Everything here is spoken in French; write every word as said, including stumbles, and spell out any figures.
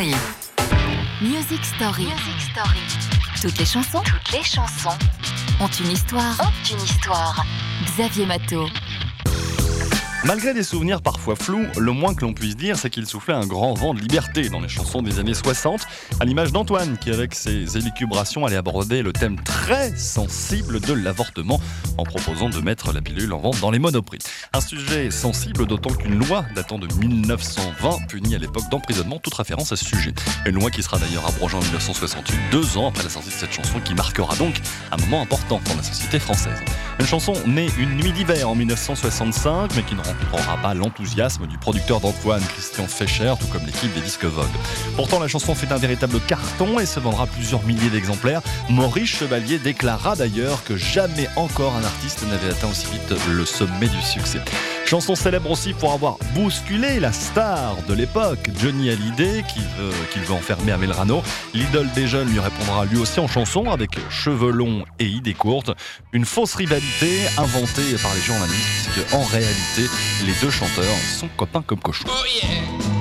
Story. Music Story. Music Story. Toutes les chansons, toutes les chansons ont une histoire. Ont une histoire. Xavier Matteau. Malgré des souvenirs parfois flous, le moins que l'on puisse dire, c'est qu'il soufflait un grand vent de liberté dans les chansons des années soixante, à l'image d'Antoine, qui avec ses élucubrations allait aborder le thème très sensible de l'avortement, en proposant de mettre la pilule en vente dans les monoprix. Un sujet sensible, d'autant qu'une loi datant de dix-neuf cent vingt punit à l'époque d'emprisonnement toute référence à ce sujet. Une loi qui sera d'ailleurs abrogée en dix-neuf cent soixante-huit, deux ans après la sortie de cette chanson, qui marquera donc un moment important dans la société française. Une chanson née une nuit d'hiver en dix-neuf cent soixante-cinq, mais qui ne rencontrera pas l'enthousiasme du producteur d'Antoine, Christian Fescher, tout comme l'équipe des disques Vogue. Pourtant, la chanson fait un véritable carton et se vendra plusieurs milliers d'exemplaires. Maurice Chevalier déclara d'ailleurs que jamais encore un artiste n'avait atteint aussi vite le sommet du succès. Chanson célèbre aussi pour avoir bousculé la star de l'époque, Johnny Hallyday, qui veut, qui veut enfermer Amel Rano. L'idole des jeunes lui répondra lui aussi en chanson, avec cheveux longs et idées courtes. Une fausse rivalité inventée par les journalistes, puisque en réalité, les deux chanteurs sont copains comme cochons. Oh yeah.